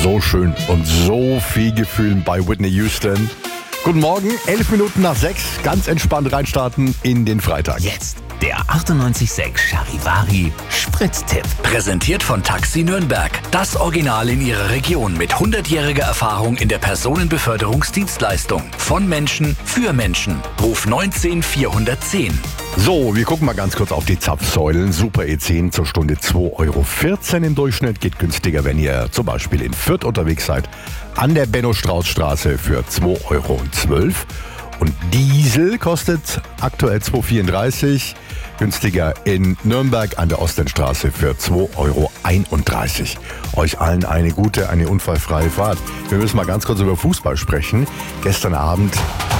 So schön und so viel Gefühl bei Whitney Houston. Guten Morgen, 11 Minuten nach 6, ganz entspannt reinstarten in den Freitag. Jetzt der 98.6 Charivari Spritztipp. Präsentiert von Taxi Nürnberg. Das Original in ihrer Region mit 100-jähriger Erfahrung in der Personenbeförderungsdienstleistung. Von Menschen für Menschen. Ruf 19 410. So, wir gucken mal ganz kurz auf die Zapfsäulen. Super E10 zur Stunde 2,14 Euro im Durchschnitt. Geht günstiger, wenn ihr zum Beispiel in Fürth unterwegs seid. An der Benno-Strauß-Straße für 2,12 Euro. Und Diesel kostet aktuell 2,34 Euro. Günstiger in Nürnberg an der Ostendstraße für 2,31 Euro. Euch allen eine gute, eine unfallfreie Fahrt. Wir müssen mal ganz kurz über Fußball sprechen. Gestern Abend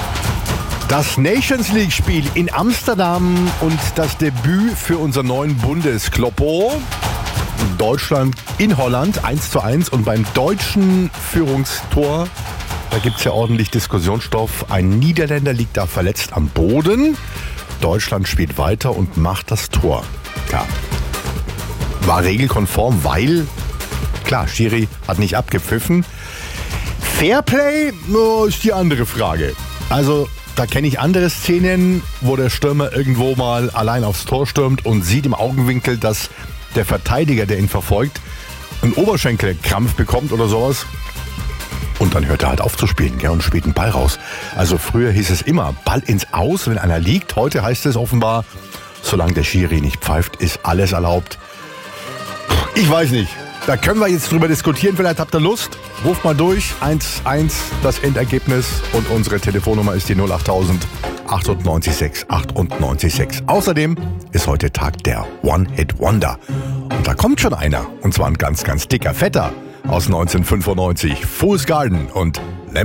das Nations League-Spiel in Amsterdam und das Debüt für unseren neuen Bundeskloppo. Deutschland in Holland 1:1 und beim deutschen Führungstor, da gibt es ja ordentlich Diskussionsstoff. Ein Niederländer liegt da verletzt am Boden. Deutschland spielt weiter und macht das Tor. Ja, war regelkonform, weil, klar, Schiri hat nicht abgepfiffen. Fairplay ist die andere Frage. Also, da kenne ich andere Szenen, wo der Stürmer irgendwo mal allein aufs Tor stürmt und sieht im Augenwinkel, dass der Verteidiger, der ihn verfolgt, einen Oberschenkelkrampf bekommt oder sowas. Und dann hört er halt auf zu spielen, und spielt einen Ball raus. Also früher hieß es immer, Ball ins Aus, wenn einer liegt. Heute heißt es offenbar, solange der Schiri nicht pfeift, ist alles erlaubt. Ich weiß nicht. Da können wir jetzt drüber diskutieren. Vielleicht habt ihr Lust. Ruft mal durch. 1:1 das Endergebnis. Und unsere Telefonnummer ist die 08000 98 98 6. Außerdem ist heute Tag der One-Hit-Wonder. Und da kommt schon einer. Und zwar ein ganz, ganz dicker, fetter aus 1995. Fool's Garden und